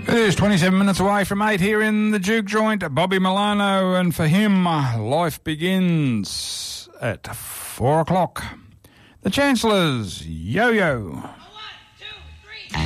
It is 27 minutes away from 8 here in the Juke Joint. Bobby Milano, and for him, life begins at 4 o'clock. The Chancellors, Yo-Yo.